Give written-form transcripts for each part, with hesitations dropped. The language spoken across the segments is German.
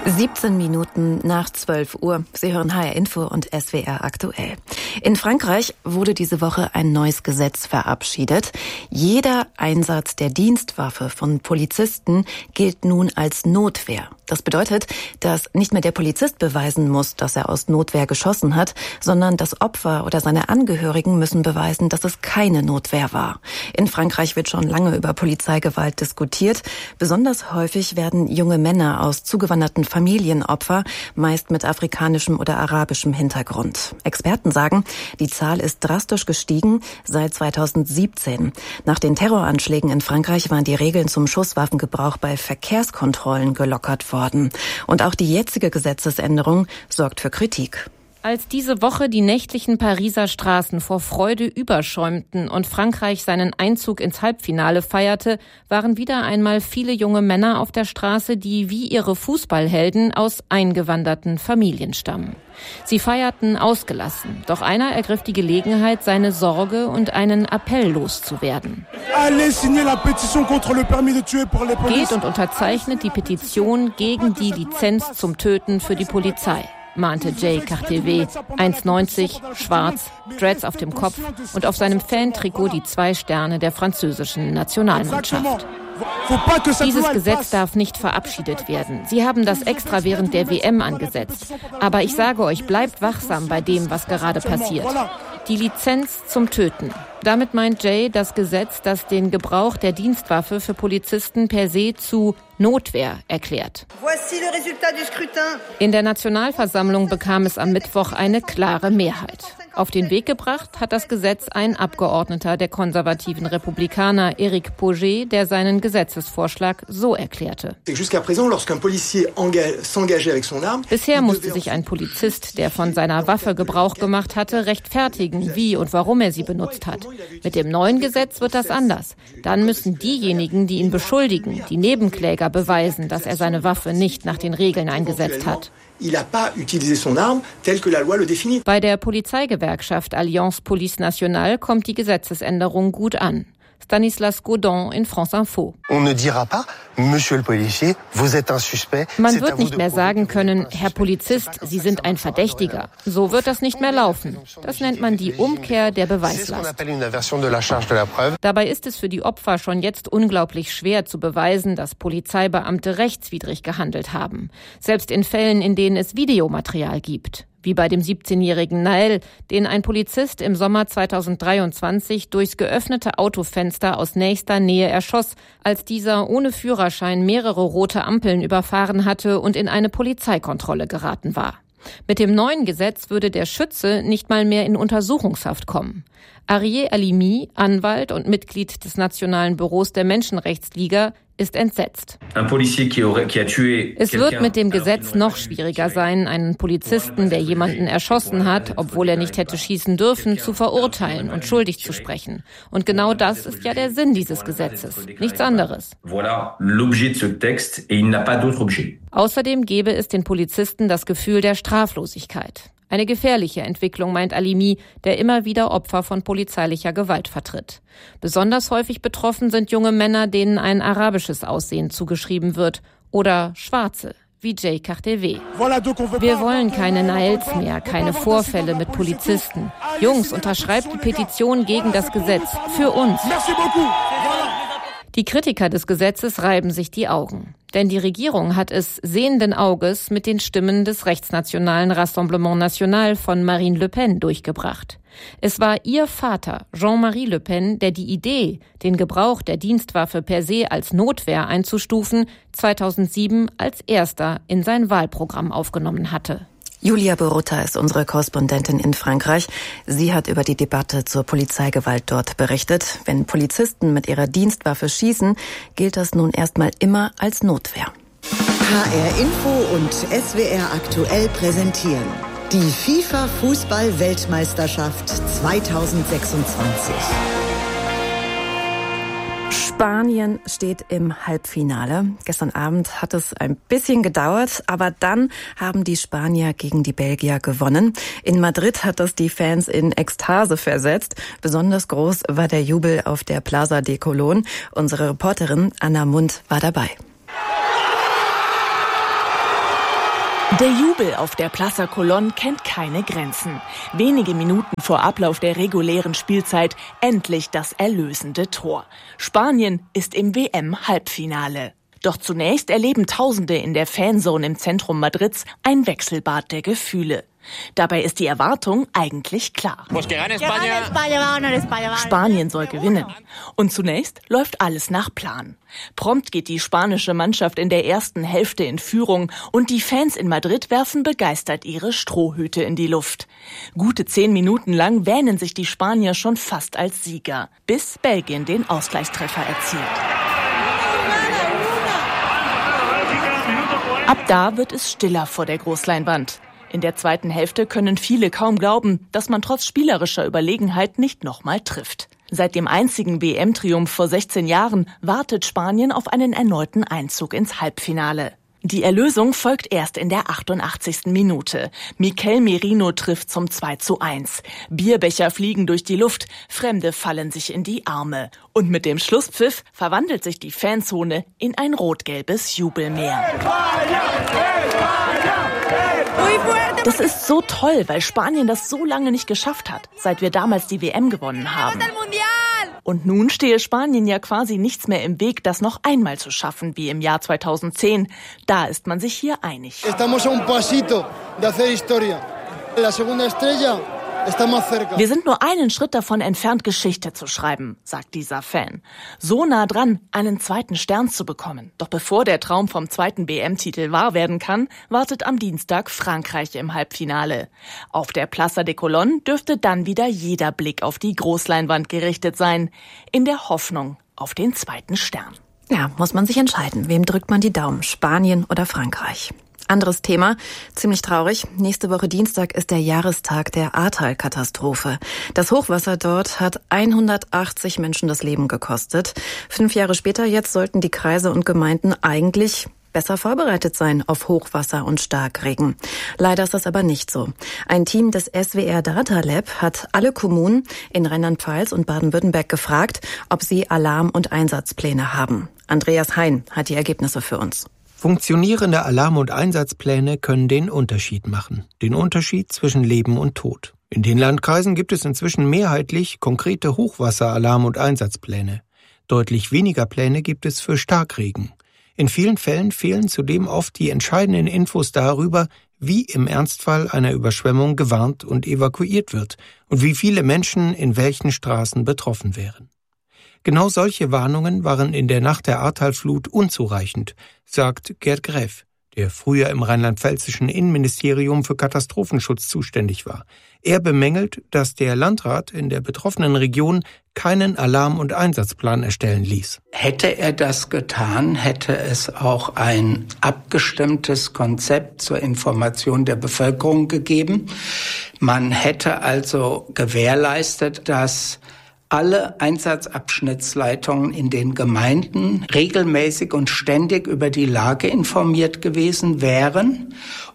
17 Minuten nach 12 Uhr. Sie hören HR Info und SWR aktuell. In Frankreich wurde diese Woche ein neues Gesetz verabschiedet. Jeder Einsatz der Dienstwaffe von Polizisten gilt nun als Notwehr. Das bedeutet, dass nicht mehr der Polizist beweisen muss, dass er aus Notwehr geschossen hat, sondern das Opfer oder seine Angehörigen müssen beweisen, dass es keine Notwehr war. In Frankreich wird schon lange über Polizeigewalt diskutiert. Besonders häufig werden junge Männer aus zugewanderten Familien Opfer, meist mit afrikanischem oder arabischem Hintergrund. Experten sagen, die Zahl ist drastisch gestiegen seit 2017. Nach den Terroranschlägen in Frankreich waren die Regeln zum Schusswaffengebrauch bei Verkehrskontrollen gelockert worden. Und auch die jetzige Gesetzesänderung sorgt für Kritik. Als diese Woche die nächtlichen Pariser Straßen vor Freude überschäumten und Frankreich seinen Einzug ins Halbfinale feierte, waren wieder einmal viele junge Männer auf der Straße, die wie ihre Fußballhelden aus eingewanderten Familien stammen. Sie feierten ausgelassen, doch einer ergriff die Gelegenheit, seine Sorge und einen Appell loszuwerden. Geht und unterzeichnet die Petition gegen die Lizenz zum Töten für die Polizei, mahnte Jay Cartevet, 1,90, schwarz, Dreads auf dem Kopf und auf seinem Fantrikot die 2 Sterne der französischen Nationalmannschaft. Dieses Gesetz darf nicht verabschiedet werden. Sie haben das extra während der WM angesetzt. Aber ich sage euch, bleibt wachsam bei dem, was gerade passiert. Die Lizenz zum Töten. Damit meint Jay das Gesetz, das den Gebrauch der Dienstwaffe für Polizisten per se zu Notwehr erklärt. In der Nationalversammlung bekam es am Mittwoch eine klare Mehrheit. Auf den Weg gebracht hat das Gesetz ein Abgeordneter der konservativen Republikaner, Éric Pauget, der seinen Gesetzesvorschlag so erklärte. Bisher musste sich ein Polizist, der von seiner Waffe Gebrauch gemacht hatte, rechtfertigen, wie und warum er sie benutzt hat. Mit dem neuen Gesetz wird das anders. Dann müssen diejenigen, die ihn beschuldigen, die Nebenkläger beweisen, dass er seine Waffe nicht nach den Regeln eingesetzt hat. Bei der Polizeigewerkschaft Alliance Police Nationale kommt die Gesetzesänderung gut an. Stanislas Godon in France Info. Man wird nicht mehr sagen können, Herr Polizist, Sie sind ein Verdächtiger. So wird das nicht mehr laufen. Das nennt man die Umkehr der Beweislast. Dabei ist es für die Opfer schon jetzt unglaublich schwer zu beweisen, dass Polizeibeamte rechtswidrig gehandelt haben. Selbst in Fällen, in denen es Videomaterial gibt. Wie bei dem 17-jährigen Nael, den ein Polizist im Sommer 2023 durchs geöffnete Autofenster aus nächster Nähe erschoss, als dieser ohne Führerschein mehrere rote Ampeln überfahren hatte und in eine Polizeikontrolle geraten war. Mit dem neuen Gesetz würde der Schütze nicht mal mehr in Untersuchungshaft kommen. Arié Halimi, Anwalt und Mitglied des Nationalen Büros der Menschenrechtsliga, ist entsetzt. Es wird mit dem Gesetz noch schwieriger sein, einen Polizisten, der jemanden erschossen hat, obwohl er nicht hätte schießen dürfen, zu verurteilen und schuldig zu sprechen. Und genau das ist ja der Sinn dieses Gesetzes. Nichts anderes. Außerdem gäbe es den Polizisten das Gefühl der Straflosigkeit. Eine gefährliche Entwicklung, meint Halimi, der immer wieder Opfer von polizeilicher Gewalt vertritt. Besonders häufig betroffen sind junge Männer, denen ein arabisches Aussehen zugeschrieben wird, oder Schwarze, wie Jay Cartevet. Wir wollen keine Naels mehr, keine Vorfälle mit Polizisten. Jungs, unterschreibt die Petition gegen das Gesetz. Für uns. Die Kritiker des Gesetzes reiben sich die Augen. Denn die Regierung hat es sehenden Auges mit den Stimmen des rechtsnationalen Rassemblement National von Marine Le Pen durchgebracht. Es war ihr Vater, Jean-Marie Le Pen, der die Idee, den Gebrauch der Dienstwaffe per se als Notwehr einzustufen, 2007 als erster in sein Wahlprogramm aufgenommen hatte. Julia Borutta ist unsere Korrespondentin in Frankreich. Sie hat über die Debatte zur Polizeigewalt dort berichtet. Wenn Polizisten mit ihrer Dienstwaffe schießen, gilt das nun erstmal immer als Notwehr. HR Info und SWR aktuell präsentieren die FIFA-Fußball-Weltmeisterschaft 2026. Spanien steht im Halbfinale. Gestern Abend hat es ein bisschen gedauert, aber dann haben die Spanier gegen die Belgier gewonnen. In Madrid hat das die Fans in Ekstase versetzt. Besonders groß war der Jubel auf der Plaza de Colón. Unsere Reporterin Anna Mund war dabei. Der Jubel auf der Plaza Colón kennt keine Grenzen. Wenige Minuten vor Ablauf der regulären Spielzeit endlich das erlösende Tor. Spanien ist im WM-Halbfinale. Doch zunächst erleben Tausende in der Fanzone im Zentrum Madrids ein Wechselbad der Gefühle. Dabei ist die Erwartung eigentlich klar. Spanien soll gewinnen. Und zunächst läuft alles nach Plan. Prompt geht die spanische Mannschaft in der ersten Hälfte in Führung und die Fans in Madrid werfen begeistert ihre Strohhüte in die Luft. Gute 10 Minuten lang wähnen sich die Spanier schon fast als Sieger, bis Belgien den Ausgleichstreffer erzielt. Ab da wird es stiller vor der Großleinwand. In der zweiten Hälfte können viele kaum glauben, dass man trotz spielerischer Überlegenheit nicht nochmal trifft. Seit dem einzigen WM-Triumph vor 16 Jahren wartet Spanien auf einen erneuten Einzug ins Halbfinale. Die Erlösung folgt erst in der 88. Minute. Mikel Merino trifft zum 2:1. Bierbecher fliegen durch die Luft, Fremde fallen sich in die Arme. Und mit dem Schlusspfiff verwandelt sich die Fanzone in ein rot-gelbes Jubelmeer. Das ist so toll, weil Spanien das so lange nicht geschafft hat, seit wir damals die WM gewonnen haben. Und nun stehe Spanien ja quasi nichts mehr im Weg, das noch einmal zu schaffen, wie im Jahr 2010. Da ist man sich hier einig. Wir sind nur einen Schritt davon entfernt, Geschichte zu schreiben, sagt dieser Fan. So nah dran, einen zweiten Stern zu bekommen. Doch bevor der Traum vom zweiten WM-Titel wahr werden kann, wartet am Dienstag Frankreich im Halbfinale. Auf der Plaza de Colón dürfte dann wieder jeder Blick auf die Großleinwand gerichtet sein, in der Hoffnung auf den zweiten Stern. Ja, muss man sich entscheiden. Wem drückt man die Daumen? Spanien oder Frankreich? Anderes Thema, ziemlich traurig. Nächste Woche Dienstag ist der Jahrestag der Ahrtal-Katastrophe. Das Hochwasser dort hat 180 Menschen das Leben gekostet. 5 Jahre später jetzt sollten die Kreise und Gemeinden eigentlich besser vorbereitet sein auf Hochwasser und Starkregen. Leider ist das aber nicht so. Ein Team des SWR Data Lab hat alle Kommunen in Rheinland-Pfalz und Baden-Württemberg gefragt, ob sie Alarm- und Einsatzpläne haben. Andreas Hein hat die Ergebnisse für uns. Funktionierende Alarm- und Einsatzpläne können den Unterschied machen. Den Unterschied zwischen Leben und Tod. In den Landkreisen gibt es inzwischen mehrheitlich konkrete Hochwasseralarm- und Einsatzpläne. Deutlich weniger Pläne gibt es für Starkregen. In vielen Fällen fehlen zudem oft die entscheidenden Infos darüber, wie im Ernstfall einer Überschwemmung gewarnt und evakuiert wird und wie viele Menschen in welchen Straßen betroffen wären. Genau solche Warnungen waren in der Nacht der Ahrtal-Flut unzureichend, sagt Gerd Gräf, der früher im rheinland-pfälzischen Innenministerium für Katastrophenschutz zuständig war. Er bemängelt, dass der Landrat in der betroffenen Region keinen Alarm- und Einsatzplan erstellen ließ. Hätte er das getan, hätte es auch ein abgestimmtes Konzept zur Information der Bevölkerung gegeben. Man hätte also gewährleistet, dass alle Einsatzabschnittsleitungen in den Gemeinden regelmäßig und ständig über die Lage informiert gewesen wären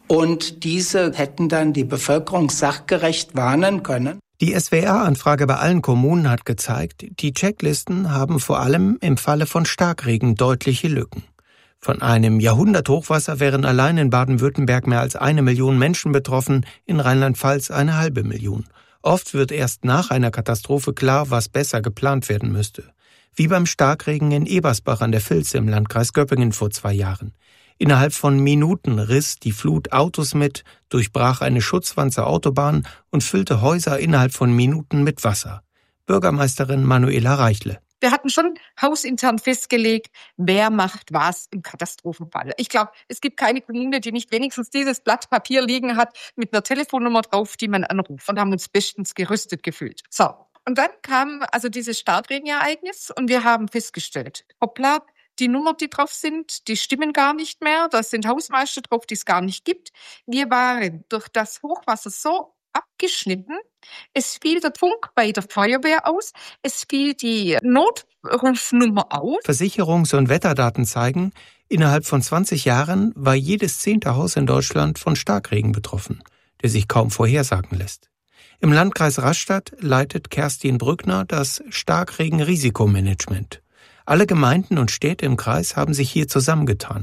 und diese hätten dann die Bevölkerung sachgerecht warnen können. Die SWR-Anfrage bei allen Kommunen hat gezeigt, die Checklisten haben vor allem im Falle von Starkregen deutliche Lücken. Von einem Jahrhunderthochwasser wären allein in Baden-Württemberg mehr als 1 Million Menschen betroffen, in Rheinland-Pfalz 500.000. Oft wird erst nach einer Katastrophe klar, was besser geplant werden müsste. Wie beim Starkregen in Ebersbach an der Vilse im Landkreis Göppingen vor 2 Jahren. Innerhalb von Minuten riss die Flut Autos mit, durchbrach eine Schutzwand zur Autobahn und füllte Häuser innerhalb von Minuten mit Wasser. Bürgermeisterin Manuela Reichle. Wir hatten schon hausintern festgelegt, wer macht was im Katastrophenfall. Ich glaube, es gibt keine Kommune, die nicht wenigstens dieses Blatt Papier liegen hat mit einer Telefonnummer drauf, die man anruft, und haben uns bestens gerüstet gefühlt. So, und dann kam also dieses Starkregenereignis und wir haben festgestellt, hoppla, die Nummern, die drauf sind, die stimmen gar nicht mehr. Da sind Hausmeister drauf, die es gar nicht gibt. Wir waren durch das Hochwasser so abgeschnitten. Es fiel der Funk bei der Feuerwehr aus. Es fiel die Notrufnummer aus. Versicherungs- und Wetterdaten zeigen, innerhalb von 20 Jahren war jedes 10. Haus in Deutschland von Starkregen betroffen, der sich kaum vorhersagen lässt. Im Landkreis Rastatt leitet Kerstin Brückner das Starkregen-Risikomanagement. Alle Gemeinden und Städte im Kreis haben sich hier zusammengetan.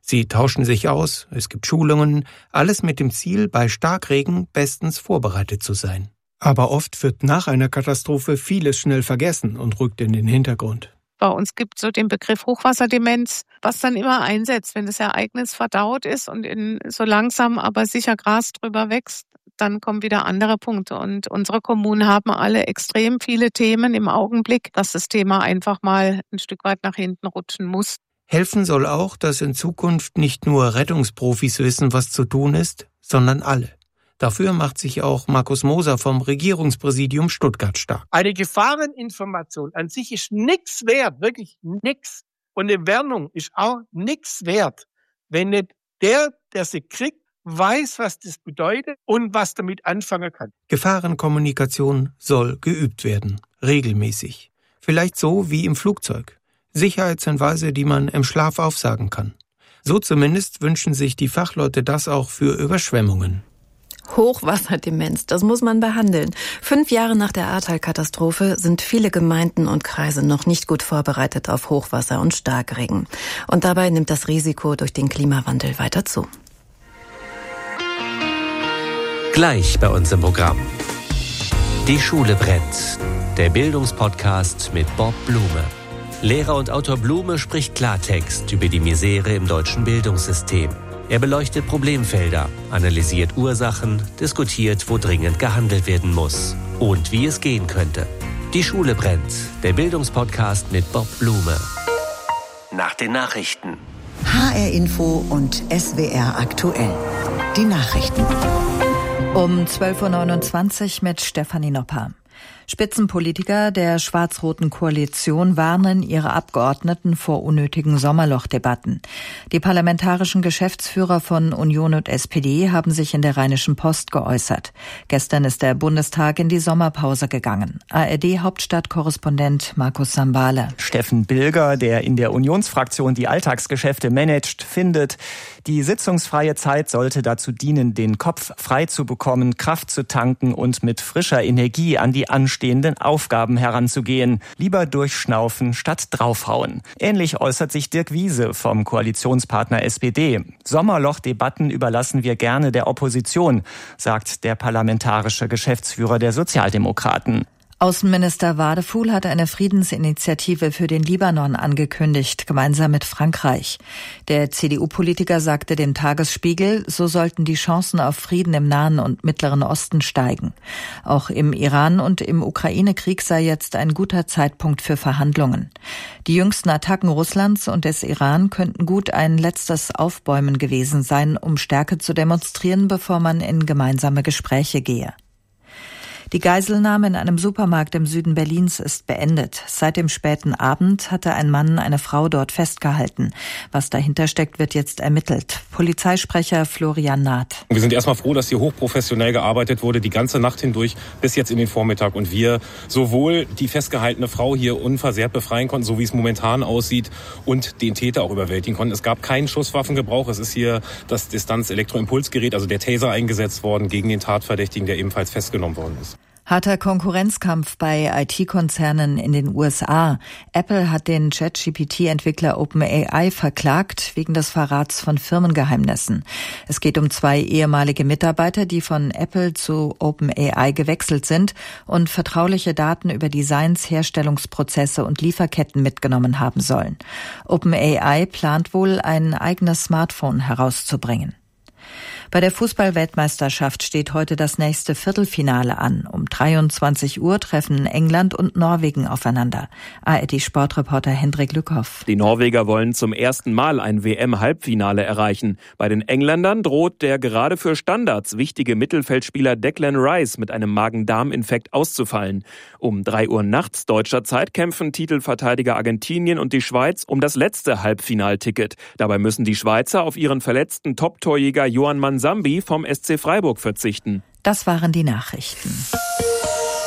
Sie tauschen sich aus, es gibt Schulungen, alles mit dem Ziel, bei Starkregen bestens vorbereitet zu sein. Aber oft wird nach einer Katastrophe vieles schnell vergessen und rückt in den Hintergrund. Bei uns gibt es so den Begriff Hochwasserdemenz, was dann immer einsetzt, wenn das Ereignis verdaut ist und so langsam aber sicher Gras drüber wächst, dann kommen wieder andere Punkte. Und unsere Kommunen haben alle extrem viele Themen im Augenblick, dass das Thema einfach mal ein Stück weit nach hinten rutschen muss. Helfen soll auch, dass in Zukunft nicht nur Rettungsprofis wissen, was zu tun ist, sondern alle. Dafür macht sich auch Markus Moser vom Regierungspräsidium Stuttgart stark. Eine Gefahreninformation an sich ist nichts wert, wirklich nichts. Und eine Warnung ist auch nichts wert, wenn nicht der sie kriegt, weiß, was das bedeutet und was damit anfangen kann. Gefahrenkommunikation soll geübt werden, regelmäßig. Vielleicht so wie im Flugzeug. Sicherheitshinweise, die man im Schlaf aufsagen kann. So zumindest wünschen sich die Fachleute das auch für Überschwemmungen. Hochwasserdemenz, das muss man behandeln. 5 Jahre nach der Ahrtal-Katastrophe sind viele Gemeinden und Kreise noch nicht gut vorbereitet auf Hochwasser und Starkregen. Und dabei nimmt das Risiko durch den Klimawandel weiter zu. Gleich bei uns im Programm. Die Schule brennt. Der Bildungspodcast mit Bob Blume. Lehrer und Autor Blume spricht Klartext über die Misere im deutschen Bildungssystem. Er beleuchtet Problemfelder, analysiert Ursachen, diskutiert, wo dringend gehandelt werden muss und wie es gehen könnte. Die Schule brennt. Der Bildungspodcast mit Bob Blume. Nach den Nachrichten. HR Info und SWR aktuell. Die Nachrichten. Um 12.29 Uhr mit Stefanie Nopper. Spitzenpolitiker der schwarz-roten Koalition warnen ihre Abgeordneten vor unnötigen Sommerlochdebatten. Die parlamentarischen Geschäftsführer von Union und SPD haben sich in der Rheinischen Post geäußert. Gestern ist der Bundestag in die Sommerpause gegangen. ARD-Hauptstadtkorrespondent Markus Sambale. Steffen Bilger, der in der Unionsfraktion die Alltagsgeschäfte managt, findet, die sitzungsfreie Zeit sollte dazu dienen, den Kopf frei zu bekommen, Kraft zu tanken und mit frischer Energie an die anstehenden Aufgaben heranzugehen. Lieber durchschnaufen statt draufhauen. Ähnlich äußert sich Dirk Wiese vom Koalitionspartner SPD. Sommerlochdebatten überlassen wir gerne der Opposition, sagt der parlamentarische Geschäftsführer der Sozialdemokraten. Außenminister Wadefuhl hat eine Friedensinitiative für den Libanon angekündigt, gemeinsam mit Frankreich. Der CDU-Politiker sagte dem Tagesspiegel, so sollten die Chancen auf Frieden im Nahen und Mittleren Osten steigen. Auch im Iran und im Ukraine-Krieg sei jetzt ein guter Zeitpunkt für Verhandlungen. Die jüngsten Attacken Russlands und des Iran könnten gut ein letztes Aufbäumen gewesen sein, um Stärke zu demonstrieren, bevor man in gemeinsame Gespräche gehe. Die Geiselnahme in einem Supermarkt im Süden Berlins ist beendet. Seit dem späten Abend hatte ein Mann eine Frau dort festgehalten. Was dahinter steckt, wird jetzt ermittelt. Polizeisprecher Florian Naht. Wir sind erstmal froh, dass hier hochprofessionell gearbeitet wurde, die ganze Nacht hindurch bis jetzt in den Vormittag. Und wir sowohl die festgehaltene Frau hier unversehrt befreien konnten, so wie es momentan aussieht, und den Täter auch überwältigen konnten. Es gab keinen Schusswaffengebrauch. Es ist hier das Distanz-Elektroimpulsgerät, also der Taser, eingesetzt worden gegen den Tatverdächtigen, der ebenfalls festgenommen worden ist. Harter Konkurrenzkampf bei IT-Konzernen in den USA. Apple hat den ChatGPT-Entwickler OpenAI verklagt wegen des Verrats von Firmengeheimnissen. Es geht um 2 ehemalige Mitarbeiter, die von Apple zu OpenAI gewechselt sind und vertrauliche Daten über Designs, Herstellungsprozesse und Lieferketten mitgenommen haben sollen. OpenAI plant wohl, ein eigenes Smartphone herauszubringen. Bei der Fußball-Weltmeisterschaft steht heute das nächste Viertelfinale an. Um 23 Uhr treffen England und Norwegen aufeinander. ARD-Sportreporter Hendrik Lückhoff. Die Norweger wollen zum ersten Mal ein WM-Halbfinale erreichen. Bei den Engländern droht der gerade für Standards wichtige Mittelfeldspieler Declan Rice mit einem Magen-Darm-Infekt auszufallen. Um 3 Uhr nachts deutscher Zeit kämpfen Titelverteidiger Argentinien und die Schweiz um das letzte Halbfinalticket. Dabei müssen die Schweizer auf ihren verletzten Top-Torjäger Johann Mansambi vom SC Freiburg verzichten. Das waren die Nachrichten.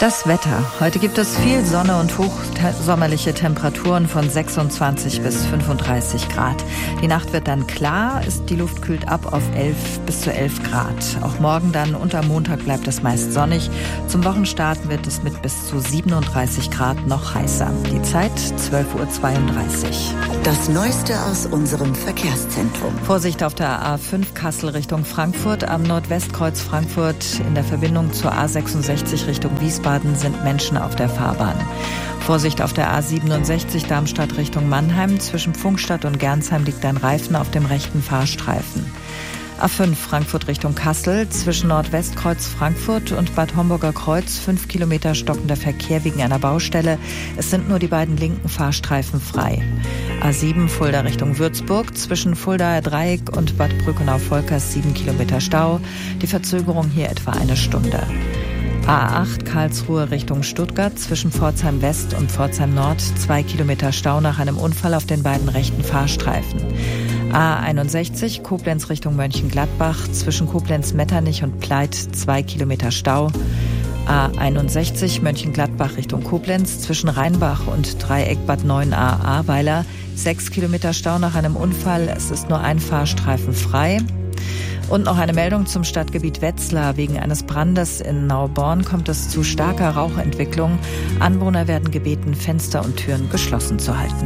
Das Wetter. Heute gibt es viel Sonne und hochsommerliche Temperaturen von 26 bis 35 Grad. Die Nacht wird dann klar, die Luft kühlt ab auf 11 bis zu 11 Grad. Auch morgen dann und am Montag bleibt es meist sonnig. Zum Wochenstart wird es mit bis zu 37 Grad noch heißer. Die Zeit 12:32 Uhr. Das Neueste aus unserem Verkehrszentrum. Vorsicht auf der A5 Kassel Richtung Frankfurt. Am Nordwestkreuz Frankfurt in der Verbindung zur A66 Richtung Wiesbaden sind Menschen auf der Fahrbahn. Vorsicht auf der A67 Darmstadt Richtung Mannheim. Zwischen Pfungstadt und Gernsheim liegt ein Reifen auf dem rechten Fahrstreifen. A5 Frankfurt Richtung Kassel. Zwischen Nordwestkreuz Frankfurt und Bad Homburger Kreuz 5 Kilometer stockender Verkehr wegen einer Baustelle. Es sind nur die beiden linken Fahrstreifen frei. A7 Fulda Richtung Würzburg. Zwischen Fuldaer Dreieck und Bad Brückenau-Volkers 7 Kilometer Stau. Die Verzögerung hier etwa eine Stunde. A8 Karlsruhe Richtung Stuttgart. Zwischen Pforzheim West und Pforzheim Nord 2 Kilometer Stau nach einem Unfall auf den beiden rechten Fahrstreifen. A61 Koblenz Richtung Mönchengladbach. Zwischen Koblenz-Metternich und Pleit 2 Kilometer Stau. A61 Mönchengladbach Richtung Koblenz. Zwischen Rheinbach und Dreieck Bad 9a Ahrweiler 6 Kilometer Stau nach einem Unfall. Es ist nur ein Fahrstreifen frei. Und noch eine Meldung zum Stadtgebiet Wetzlar. Wegen eines Brandes in Nauborn kommt es zu starker Rauchentwicklung. Anwohner werden gebeten, Fenster und Türen geschlossen zu halten.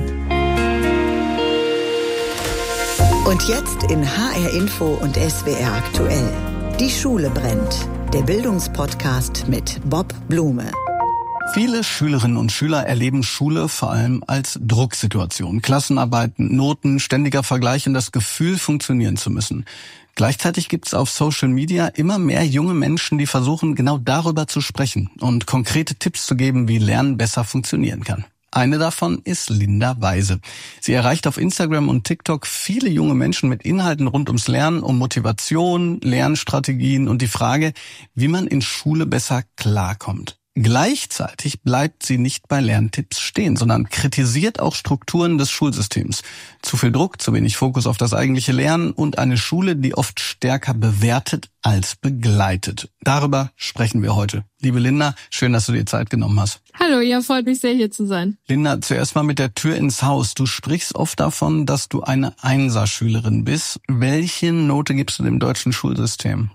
Und jetzt in HR Info und SWR aktuell. Die Schule brennt. Der Bildungspodcast mit Bob Blume. Viele Schülerinnen und Schüler erleben Schule vor allem als Drucksituation. Klassenarbeiten, Noten, ständiger Vergleich und das Gefühl, funktionieren zu müssen. Gleichzeitig gibt es auf Social Media immer mehr junge Menschen, die versuchen, genau darüber zu sprechen und konkrete Tipps zu geben, wie Lernen besser funktionieren kann. Eine davon ist Linda Weise. Sie erreicht auf Instagram und TikTok viele junge Menschen mit Inhalten rund ums Lernen, um Motivation, Lernstrategien und die Frage, wie man in Schule besser klarkommt. Gleichzeitig bleibt sie nicht bei Lerntipps stehen, sondern kritisiert auch Strukturen des Schulsystems. Zu viel Druck, zu wenig Fokus auf das eigentliche Lernen und eine Schule, die oft stärker bewertet als begleitet. Darüber sprechen wir heute. Liebe Linda, schön, dass du dir Zeit genommen hast. Hallo, ja, freut mich sehr, hier zu sein. Linda, zuerst mal mit der Tür ins Haus. Du sprichst oft davon, dass du eine Einser-Schülerin bist. Welche Note gibst du dem deutschen Schulsystem?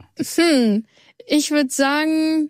Ich würde sagen,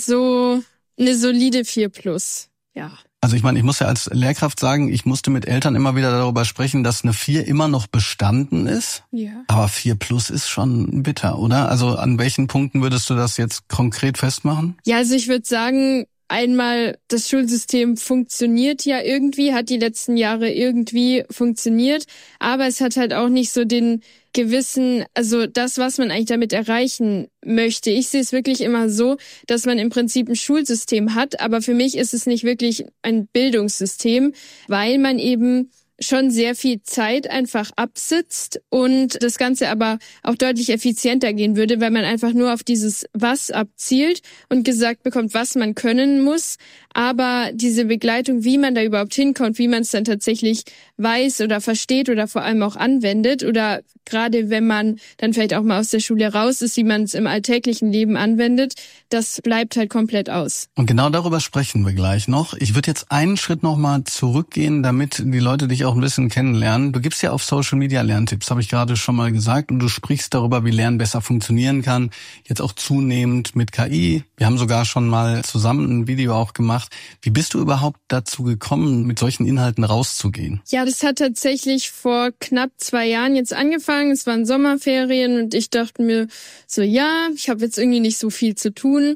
so eine solide 4+, ja. Also ich meine, ich muss ja als Lehrkraft sagen, ich musste mit Eltern immer wieder darüber sprechen, dass eine 4 immer noch bestanden ist. Ja. Aber 4+ ist schon bitter, oder? Also an welchen Punkten würdest du das jetzt konkret festmachen? Ja, also ich würde sagen, einmal, das Schulsystem funktioniert ja irgendwie, hat die letzten Jahre irgendwie funktioniert, aber es hat halt auch nicht so den gewissen, also das, was man eigentlich damit erreichen möchte. Ich sehe es wirklich immer so, dass man im Prinzip ein Schulsystem hat, aber für mich ist es nicht wirklich ein Bildungssystem, weil man eben schon sehr viel Zeit einfach absitzt und das Ganze aber auch deutlich effizienter gehen würde, weil man einfach nur auf dieses Was abzielt und gesagt bekommt, was man können muss, aber diese Begleitung, wie man da überhaupt hinkommt, wie man es dann tatsächlich weiß oder versteht oder vor allem auch anwendet oder gerade wenn man dann vielleicht auch mal aus der Schule raus ist, wie man es im alltäglichen Leben anwendet, das bleibt halt komplett aus. Und genau darüber sprechen wir gleich noch. Ich würde jetzt einen Schritt nochmal zurückgehen, damit die Leute dich auch ein bisschen kennenlernen. Du gibst ja auf Social Media Lerntipps, habe ich gerade schon mal gesagt, und du sprichst darüber, wie Lernen besser funktionieren kann, jetzt auch zunehmend mit KI. Wir haben sogar schon mal zusammen ein Video auch gemacht. Wie bist du überhaupt dazu gekommen, mit solchen Inhalten rauszugehen? Ja, das hat tatsächlich vor knapp 2 Jahren jetzt angefangen. Es waren Sommerferien und ich dachte mir so, ja, ich habe jetzt irgendwie nicht so viel zu tun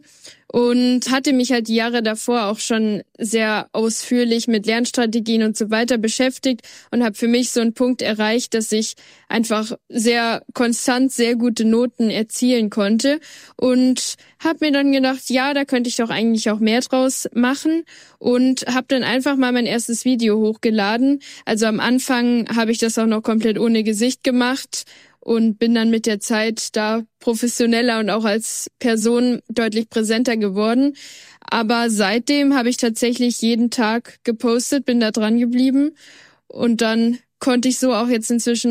und hatte mich halt die Jahre davor auch schon sehr ausführlich mit Lernstrategien und so weiter beschäftigt und habe für mich so einen Punkt erreicht, dass ich einfach sehr konstant sehr gute Noten erzielen konnte und habe mir dann gedacht, ja, da könnte ich doch eigentlich auch mehr draus machen und habe dann einfach mal mein erstes Video hochgeladen. Also am Anfang habe ich das auch noch komplett ohne Gesicht gemacht und bin dann mit der Zeit da professioneller und auch als Person deutlich präsenter geworden. Aber seitdem habe ich tatsächlich jeden Tag gepostet, bin da dran geblieben und dann konnte ich so auch jetzt inzwischen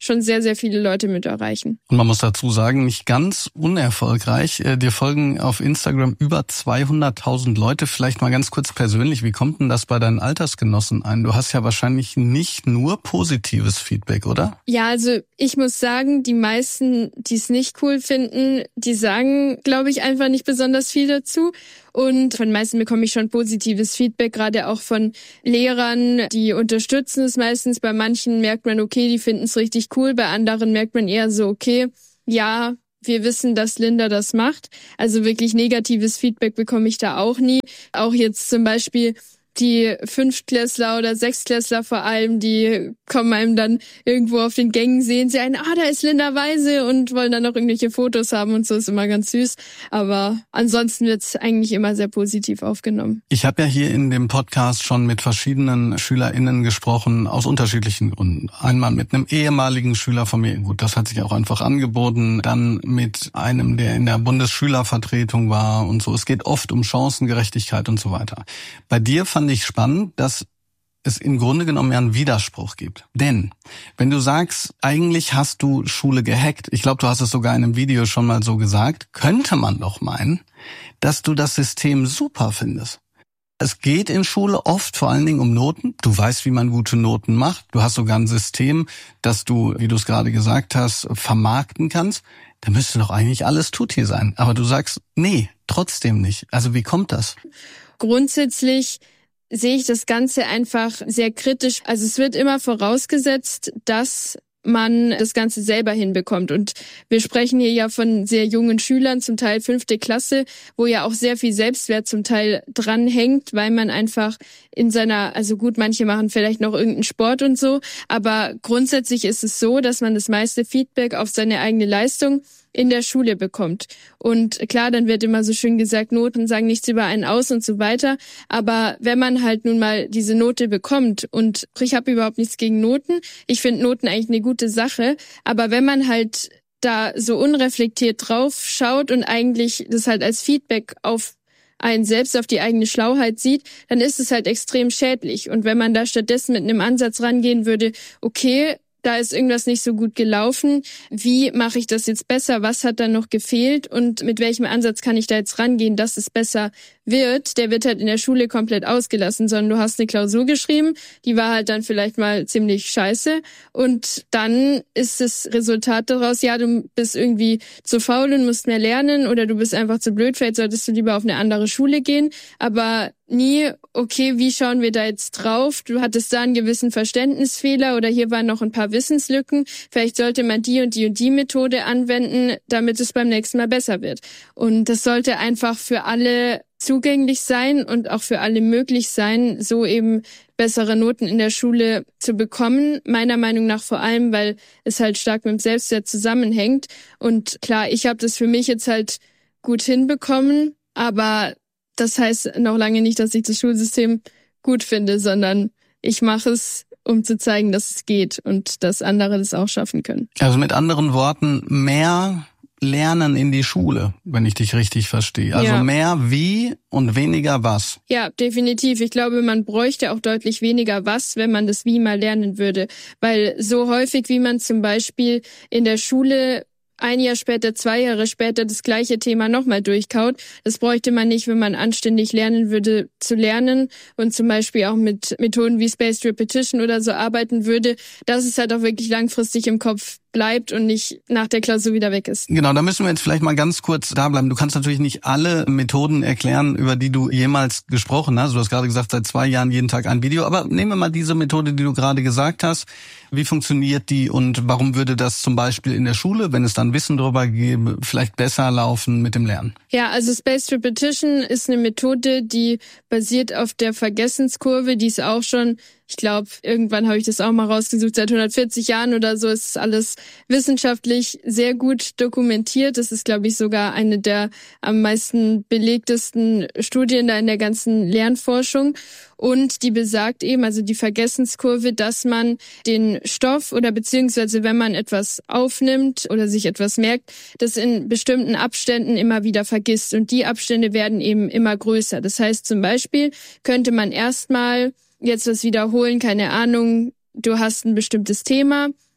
schon sehr, sehr viele Leute mit erreichen. Und man muss dazu sagen, nicht ganz unerfolgreich. Dir folgen auf Instagram über 200.000 Leute. Vielleicht mal ganz kurz persönlich, wie kommt denn das bei deinen Altersgenossen ein? Du hast ja wahrscheinlich nicht nur positives Feedback, oder? Ja, also ich muss sagen, die meisten, die es nicht cool finden, die sagen, glaube ich, einfach nicht besonders viel dazu. Und von den meisten bekomme ich schon positives Feedback, gerade auch von Lehrern, die unterstützen es meistens. Bei manchen merkt man, okay, die finden es richtig cool. Bei anderen merkt man eher so, okay, ja, wir wissen, dass Linda das macht. Also wirklich negatives Feedback bekomme ich da auch nie. Auch jetzt zum Beispiel die Fünftklässler oder Sechstklässler vor allem, die kommen einem dann irgendwo auf den Gängen, sehen sie einen, da ist Linda Weise und wollen dann noch irgendwelche Fotos haben und so, ist immer ganz süß. Aber ansonsten wird's eigentlich immer sehr positiv aufgenommen. Ich habe ja hier in dem Podcast schon mit verschiedenen SchülerInnen gesprochen, aus unterschiedlichen Gründen. Einmal mit einem ehemaligen Schüler von mir, gut, das hat sich auch einfach angeboten, dann mit einem, der in der Bundesschülervertretung war und so. Es geht oft um Chancengerechtigkeit und so weiter. Bei dir fand ich spannend, dass es im Grunde genommen ja einen Widerspruch gibt. Denn wenn du sagst, eigentlich hast du Schule gehackt, ich glaube, du hast es sogar in einem Video schon mal so gesagt, könnte man doch meinen, dass du das System super findest. Es geht in Schule oft vor allen Dingen um Noten. Du weißt, wie man gute Noten macht. Du hast sogar ein System, das du, wie du es gerade gesagt hast, vermarkten kannst. Da müsste doch eigentlich alles tutti sein. Aber du sagst, nee, trotzdem nicht. Also wie kommt das? Grundsätzlich sehe ich das Ganze einfach sehr kritisch. Also es wird immer vorausgesetzt, dass man das Ganze selber hinbekommt. Und wir sprechen hier ja von sehr jungen Schülern, zum Teil 5. Klasse, wo ja auch sehr viel Selbstwert zum Teil dranhängt, weil man einfach in seiner, also gut, manche machen vielleicht noch irgendeinen Sport und so, aber grundsätzlich ist es so, dass man das meiste Feedback auf seine eigene Leistung in der Schule bekommt. Und klar, dann wird immer so schön gesagt, Noten sagen nichts über einen aus und so weiter. Aber wenn man halt nun mal diese Note bekommt, und ich habe überhaupt nichts gegen Noten, ich finde Noten eigentlich eine gute Sache, aber wenn man halt da so unreflektiert drauf schaut und eigentlich das halt als Feedback auf einen selbst, auf die eigene Schlauheit sieht, dann ist es halt extrem schädlich. Und wenn man da stattdessen mit einem Ansatz rangehen würde, okay, da ist irgendwas nicht so gut gelaufen. Wie mache ich das jetzt besser? Was hat da noch gefehlt? Und mit welchem Ansatz kann ich da jetzt rangehen, dass es besser wird? Der wird halt in der Schule komplett ausgelassen, sondern du hast eine Klausur geschrieben, die war halt dann vielleicht mal ziemlich scheiße. Und dann ist das Resultat daraus, ja, du bist irgendwie zu faul und musst mehr lernen oder du bist einfach zu blöd, vielleicht solltest du lieber auf eine andere Schule gehen. Aber nie, okay, wie schauen wir da jetzt drauf? Du hattest da einen gewissen Verständnisfehler oder hier waren noch ein paar Wissenslücken. Vielleicht sollte man die und die und die Methode anwenden, damit es beim nächsten Mal besser wird. Und das sollte einfach für alle zugänglich sein und auch für alle möglich sein, so eben bessere Noten in der Schule zu bekommen. Meiner Meinung nach vor allem, weil es halt stark mit dem Selbstwert zusammenhängt. Und klar, ich habe das für mich jetzt halt gut hinbekommen, aber das heißt noch lange nicht, dass ich das Schulsystem gut finde, sondern ich mache es, um zu zeigen, dass es geht und dass andere das auch schaffen können. Also mit anderen Worten, mehr Lernen in die Schule, wenn ich dich richtig verstehe. Also mehr wie und weniger was. Ja, definitiv. Ich glaube, man bräuchte auch deutlich weniger was, wenn man das Wie mal lernen würde. Weil so häufig, wie man zum Beispiel in der Schule 1 Jahr später, 2 Jahre später das gleiche Thema nochmal durchkaut. Das bräuchte man nicht, wenn man anständig lernen würde zu lernen und zum Beispiel auch mit Methoden wie Spaced Repetition oder so arbeiten würde, dass es halt auch wirklich langfristig im Kopf bleibt und nicht nach der Klausur wieder weg ist. Genau, da müssen wir jetzt vielleicht mal ganz kurz da bleiben. Du kannst natürlich nicht alle Methoden erklären, über die du jemals gesprochen hast. Du hast gerade gesagt, seit 2 Jahren jeden Tag ein Video. Aber nehmen wir mal diese Methode, die du gerade gesagt hast. Wie funktioniert die und warum würde das zum Beispiel in der Schule, wenn es dann Wissen darüber gäbe, vielleicht besser laufen mit dem Lernen? Ja, also Spaced Repetition ist eine Methode, die basiert auf der Vergessenskurve. Die ist auch schon, ich glaube, irgendwann habe ich das auch mal rausgesucht, seit 140 Jahren oder so ist alles wissenschaftlich sehr gut dokumentiert. Das ist, glaube ich, sogar eine der am meisten belegtesten Studien da in der ganzen Lernforschung. Und die besagt eben, also die Vergessenskurve, dass man den Stoff oder beziehungsweise wenn man etwas aufnimmt oder sich etwas merkt, das in bestimmten Abständen immer wieder vergisst. Und die Abstände werden eben immer größer. Das heißt zum Beispiel könnte man erstmal jetzt was wiederholen, keine Ahnung, du hast ein bestimmtes Thema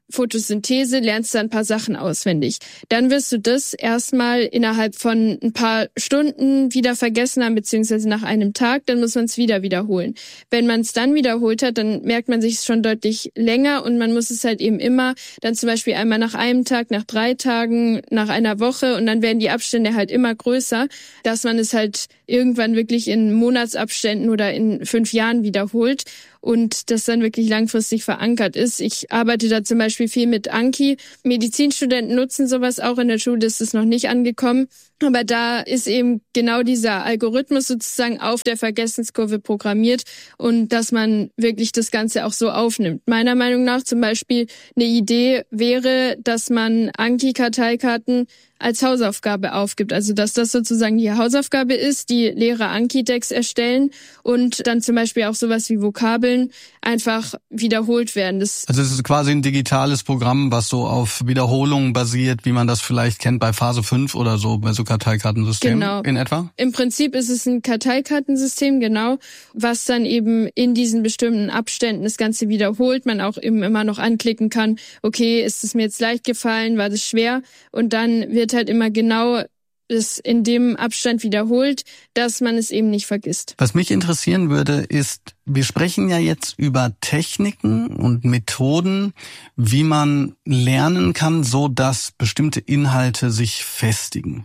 Photosynthese, lernst du ein paar Sachen auswendig. Dann wirst du das erstmal innerhalb von ein paar Stunden wieder vergessen haben, beziehungsweise nach einem Tag, dann muss man es wieder wiederholen. Wenn man es dann wiederholt hat, dann merkt man sich es schon deutlich länger und man muss es halt eben immer dann zum Beispiel einmal nach einem Tag, nach 3 Tagen, nach einer Woche und dann werden die Abstände halt immer größer, dass man es halt irgendwann wirklich in Monatsabständen oder in 5 Jahren wiederholt und das dann wirklich langfristig verankert ist. Ich arbeite da zum Beispiel viel mit Anki. Medizinstudenten nutzen sowas auch, in der Schule ist es noch nicht angekommen. Aber da ist eben genau dieser Algorithmus sozusagen auf der Vergessenskurve programmiert und dass man wirklich das Ganze auch so aufnimmt. Meiner Meinung nach zum Beispiel eine Idee wäre, dass man Anki-Karteikarten als Hausaufgabe aufgibt. Also dass das sozusagen die Hausaufgabe ist, die Lehrer Anki-Decks erstellen und dann zum Beispiel auch sowas wie Vokabeln einfach wiederholt werden. Also es ist quasi ein digitales Programm, was so auf Wiederholungen basiert, wie man das vielleicht kennt bei Phase 5 oder so, bei so Karteikartensystemen in etwa? Im Prinzip ist es ein Karteikartensystem, genau, was dann eben in diesen bestimmten Abständen das Ganze wiederholt. Man auch eben immer noch anklicken kann, okay, ist es mir jetzt leicht gefallen, war das schwer? Und dann wird halt immer genau es in dem Abstand wiederholt, dass man es eben nicht vergisst. Was mich interessieren würde, ist, wir sprechen ja jetzt über Techniken und Methoden, wie man lernen kann, so dass bestimmte Inhalte sich festigen.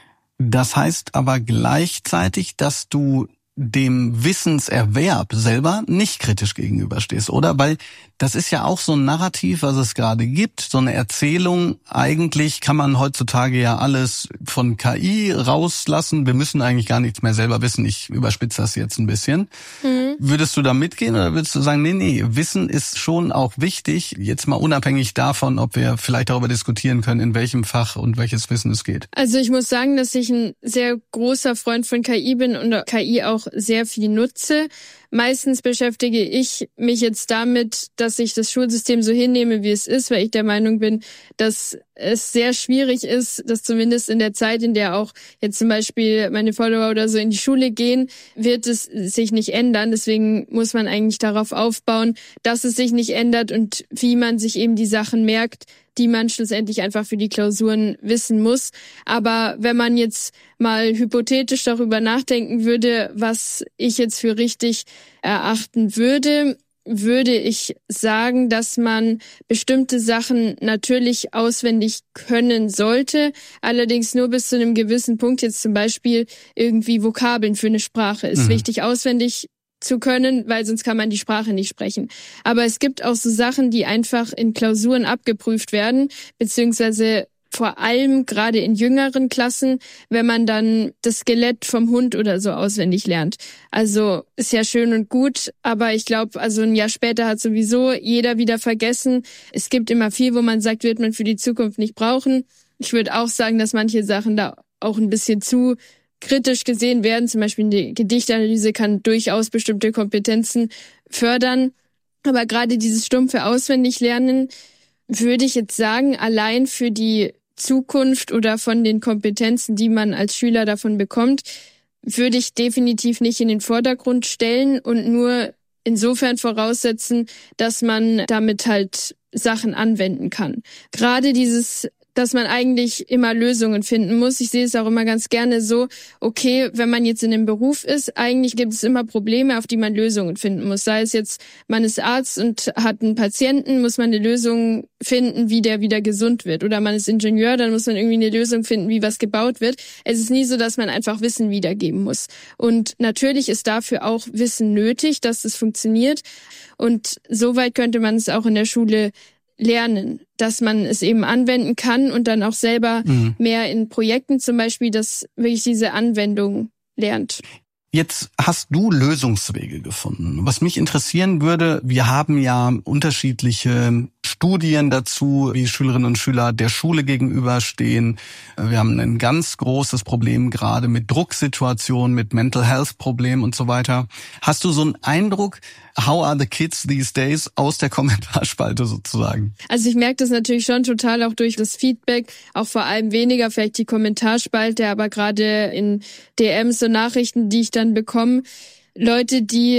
Das heißt aber gleichzeitig, dass du dem Wissenserwerb selber nicht kritisch gegenüberstehst, oder? Weil das ist ja auch so ein Narrativ, was es gerade gibt, so eine Erzählung. Eigentlich kann man heutzutage ja alles von KI rauslassen. Wir müssen eigentlich gar nichts mehr selber wissen. Ich überspitze das jetzt ein bisschen. Würdest du da mitgehen oder würdest du sagen, nee, Wissen ist schon auch wichtig, jetzt mal unabhängig davon, ob wir vielleicht darüber diskutieren können, in welchem Fach und welches Wissen es geht? Also ich muss sagen, dass ich ein sehr großer Freund von KI bin und KI auch sehr viel nutze. Meistens beschäftige ich mich jetzt damit, dass ich das Schulsystem so hinnehme, wie es ist, weil ich der Meinung bin, dass es sehr schwierig ist, dass zumindest in der Zeit, in der auch jetzt zum Beispiel meine Follower oder so in die Schule gehen, wird es sich nicht ändern. Deswegen muss man eigentlich darauf aufbauen, dass es sich nicht ändert und wie man sich eben die Sachen merkt, die man schlussendlich einfach für die Klausuren wissen muss. Aber wenn man jetzt mal hypothetisch darüber nachdenken würde, was ich jetzt für richtig erachten würde, würde ich sagen, dass man bestimmte Sachen natürlich auswendig können sollte, allerdings nur bis zu einem gewissen Punkt. Jetzt zum Beispiel irgendwie Vokabeln für eine Sprache ist wichtig auswendig zu können, weil sonst kann man die Sprache nicht sprechen. Aber es gibt auch so Sachen, die einfach in Klausuren abgeprüft werden, beziehungsweise vor allem gerade in jüngeren Klassen, wenn man dann das Skelett vom Hund oder so auswendig lernt. Also ist ja schön und gut, aber ich glaube, also ein Jahr später hat sowieso jeder wieder vergessen. Es gibt immer viel, wo man sagt, wird man für die Zukunft nicht brauchen. Ich würde auch sagen, dass manche Sachen da auch ein bisschen zu kritisch gesehen werden. Zum Beispiel die Gedichtanalyse kann durchaus bestimmte Kompetenzen fördern. Aber gerade dieses stumpfe Auswendiglernen würde ich jetzt sagen, allein für die Zukunft oder von den Kompetenzen, die man als Schüler davon bekommt, würde ich definitiv nicht in den Vordergrund stellen und nur insofern voraussetzen, dass man damit halt Sachen anwenden kann. Gerade dieses, dass man eigentlich immer Lösungen finden muss. Ich sehe es auch immer ganz gerne so, okay, wenn man jetzt in einem Beruf ist, eigentlich gibt es immer Probleme, auf die man Lösungen finden muss. Sei es jetzt, man ist Arzt und hat einen Patienten, muss man eine Lösung finden, wie der wieder gesund wird. Oder man ist Ingenieur, dann muss man irgendwie eine Lösung finden, wie was gebaut wird. Es ist nie so, dass man einfach Wissen wiedergeben muss. Und natürlich ist dafür auch Wissen nötig, dass es funktioniert. Und soweit könnte man es auch in der Schule lernen, dass man es eben anwenden kann und dann auch selber mehr in Projekten zum Beispiel, dass wirklich diese Anwendung lernt. Jetzt hast du Lösungswege gefunden. Was mich interessieren würde, wir haben ja unterschiedliche Studien dazu, wie Schülerinnen und Schüler der Schule gegenüberstehen. Wir haben ein ganz großes Problem gerade mit Drucksituationen, mit Mental Health Problemen und so weiter. Hast du so einen Eindruck, how are the kids these days aus der Kommentarspalte sozusagen? Also ich merke das natürlich schon total auch durch das Feedback, auch vor allem weniger vielleicht die Kommentarspalte, aber gerade in DMs und Nachrichten, die ich dann bekomme, Leute, die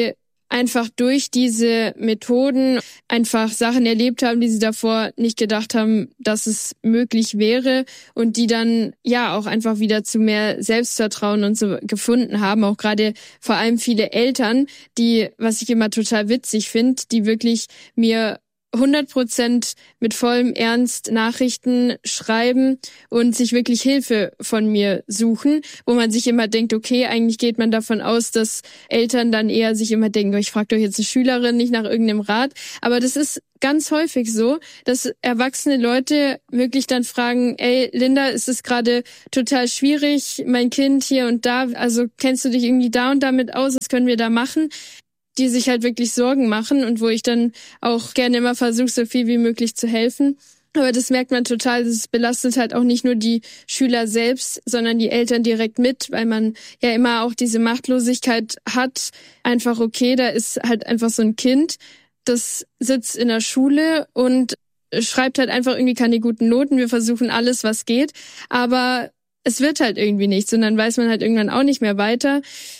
einfach durch diese Methoden einfach Sachen erlebt haben, die sie davor nicht gedacht haben, dass es möglich wäre und die dann ja auch einfach wieder zu mehr Selbstvertrauen und so gefunden haben. Auch gerade vor allem viele Eltern, die, was ich immer total witzig finde, die wirklich mir 100% mit vollem Ernst Nachrichten schreiben und sich wirklich Hilfe von mir suchen, wo man sich immer denkt, okay, eigentlich geht man davon aus, dass Eltern dann eher sich immer denken, ich frage doch jetzt eine Schülerin nicht nach irgendeinem Rat. Aber das ist ganz häufig so, dass erwachsene Leute wirklich dann fragen, ey, Linda, ist es gerade total schwierig, mein Kind hier und da, also kennst du dich irgendwie da und damit aus, was können wir da machen? Die sich halt wirklich Sorgen machen und wo ich dann auch gerne immer versuche, so viel wie möglich zu helfen. Aber das merkt man total, das belastet halt auch nicht nur die Schüler selbst, sondern die Eltern direkt mit, weil man ja immer auch diese Machtlosigkeit hat. Einfach, okay, da ist halt einfach so ein Kind, das sitzt in der Schule und schreibt halt einfach irgendwie keine guten Noten. Wir versuchen alles, was geht, aber es wird halt irgendwie nichts und dann weiß man halt irgendwann auch nicht mehr weiter.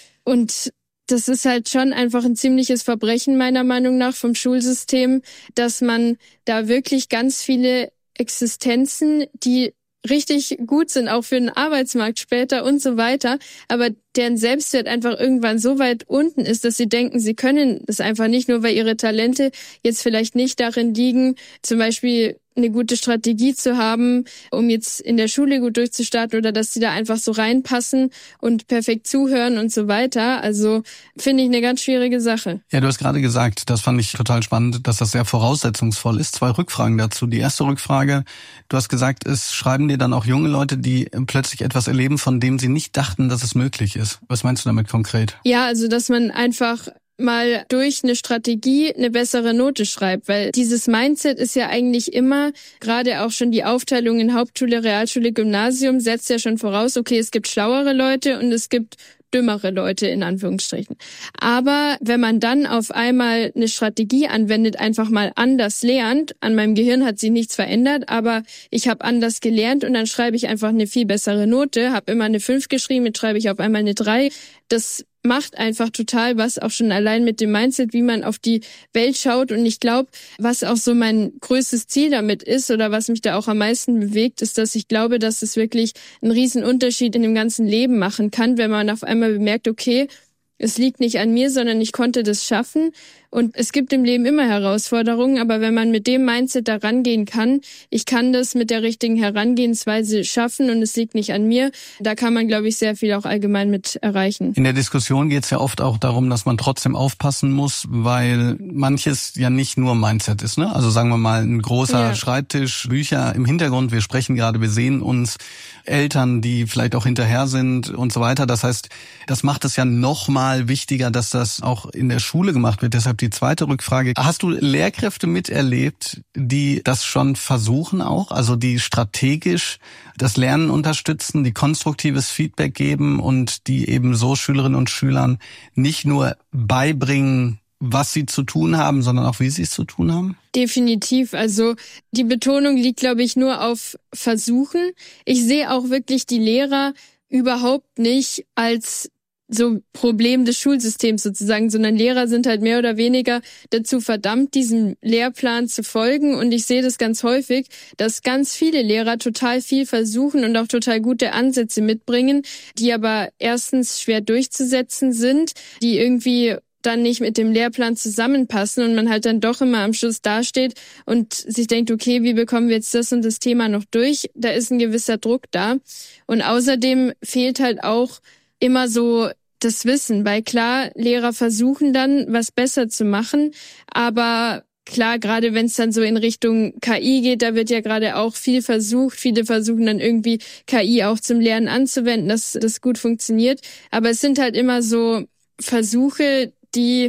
Und das ist halt schon einfach ein ziemliches Verbrechen meiner Meinung nach vom Schulsystem, dass man da wirklich ganz viele Existenzen, die richtig gut sind, auch für den Arbeitsmarkt später und so weiter, aber deren Selbstwert einfach irgendwann so weit unten ist, dass sie denken, sie können das einfach nicht, nur weil ihre Talente jetzt vielleicht nicht darin liegen, zum Beispiel eine gute Strategie zu haben, um jetzt in der Schule gut durchzustarten oder dass sie da einfach so reinpassen und perfekt zuhören und so weiter. Also finde ich eine ganz schwierige Sache. Ja, du hast gerade gesagt, das fand ich total spannend, dass das sehr voraussetzungsvoll ist. 2 Rückfragen dazu. Die erste Rückfrage, du hast gesagt, es schreiben dir dann auch junge Leute, die plötzlich etwas erleben, von dem sie nicht dachten, dass es möglich ist. Was meinst du damit konkret? Ja, also dass man einfach mal durch eine Strategie eine bessere Note schreibt, weil dieses Mindset ist ja eigentlich immer, gerade auch schon die Aufteilung in Hauptschule, Realschule, Gymnasium setzt ja schon voraus, okay, es gibt schlauere Leute und es gibt dümmere Leute in Anführungsstrichen. Aber wenn man dann auf einmal eine Strategie anwendet, einfach mal anders lernt, an meinem Gehirn hat sich nichts verändert, aber ich habe anders gelernt und dann schreibe ich einfach eine viel bessere Note, habe immer eine 5 geschrieben, jetzt schreibe ich auf einmal eine 3. Das macht einfach total was, auch schon allein mit dem Mindset, wie man auf die Welt schaut. Und ich glaube, was auch so mein größtes Ziel damit ist oder was mich da auch am meisten bewegt, ist, dass ich glaube, dass es wirklich einen riesen Unterschied in dem ganzen Leben machen kann, wenn man auf einmal bemerkt, okay, es liegt nicht an mir, sondern ich konnte das schaffen. Und es gibt im Leben immer Herausforderungen, aber wenn man mit dem Mindset da rangehen kann, ich kann das mit der richtigen Herangehensweise schaffen und es liegt nicht an mir, da kann man, glaube ich, sehr viel auch allgemein mit erreichen. In der Diskussion geht es ja oft auch darum, dass man trotzdem aufpassen muss, weil manches ja nicht nur Mindset ist, ne? Also sagen wir mal, ein großer Schreibtisch, Bücher im Hintergrund, wir sprechen gerade, wir sehen uns, Eltern, die vielleicht auch hinterher sind und so weiter. Das heißt, das macht es ja noch mal wichtiger, dass das auch in der Schule gemacht wird. Deshalb die zweite Rückfrage. Hast du Lehrkräfte miterlebt, die das schon versuchen auch? Also die strategisch das Lernen unterstützen, die konstruktives Feedback geben und die eben so Schülerinnen und Schülern nicht nur beibringen, was sie zu tun haben, sondern auch wie sie es zu tun haben? Definitiv. Also die Betonung liegt, glaube ich, nur auf Versuchen. Ich sehe auch wirklich die Lehrer überhaupt nicht als so Problem des Schulsystems sozusagen, sondern Lehrer sind halt mehr oder weniger dazu verdammt, diesem Lehrplan zu folgen. Und ich sehe das ganz häufig, dass ganz viele Lehrer total viel versuchen und auch total gute Ansätze mitbringen, die aber erstens schwer durchzusetzen sind, die irgendwie dann nicht mit dem Lehrplan zusammenpassen und man halt dann doch immer am Schluss dasteht und sich denkt, okay, wie bekommen wir jetzt das und das Thema noch durch? Da ist ein gewisser Druck da. Und außerdem fehlt halt auch immer so das Wissen, weil klar, Lehrer versuchen dann, was besser zu machen, aber klar, gerade wenn es dann so in Richtung KI geht, da wird ja gerade auch viel versucht. Viele versuchen dann irgendwie KI auch zum Lernen anzuwenden, dass das gut funktioniert. Aber es sind halt immer so Versuche, die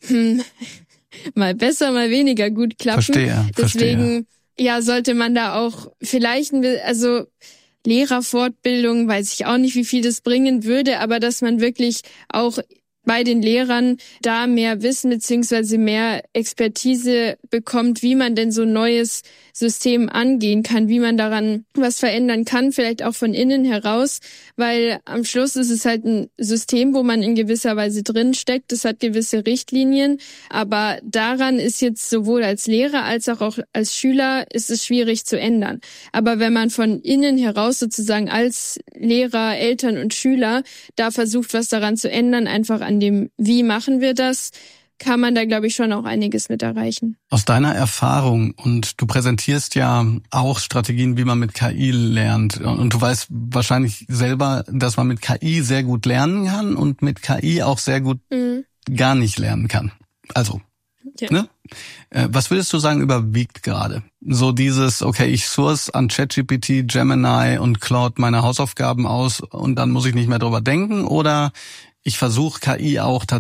mal besser, mal weniger gut klappen. Verstehe. Deswegen, ja, sollte man da auch vielleicht, also Lehrerfortbildung, weiß ich auch nicht, wie viel das bringen würde, aber dass man wirklich auch bei den Lehrern da mehr Wissen bzw. mehr Expertise bekommt, wie man denn so ein neues System angehen kann, wie man daran was verändern kann, vielleicht auch von innen heraus, weil am Schluss ist es halt ein System, wo man in gewisser Weise drin steckt. Es hat gewisse Richtlinien, aber daran ist jetzt sowohl als Lehrer als auch als Schüler ist es schwierig zu ändern. Aber wenn man von innen heraus sozusagen als Lehrer, Eltern und Schüler da versucht, was daran zu ändern, einfach an dem, wie machen wir das, kann man da, glaube ich, schon auch einiges mit erreichen. Aus deiner Erfahrung, und du präsentierst ja auch Strategien, wie man mit KI lernt, und du weißt wahrscheinlich selber, dass man mit KI sehr gut lernen kann und mit KI auch sehr gut gar nicht lernen kann. Also, ja. Ne? Was würdest du sagen, überwiegt gerade? So dieses, okay, ich source an ChatGPT, Gemini und Claude meine Hausaufgaben aus und dann muss ich nicht mehr drüber denken, oder ich versuche KI auch tatsächlich